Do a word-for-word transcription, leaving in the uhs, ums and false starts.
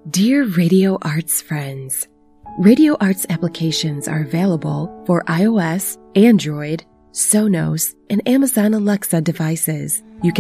Dear Radio Arts friends, Radio Arts applications are available for iOS, Android, Sonos, and Amazon Alexa devices. You can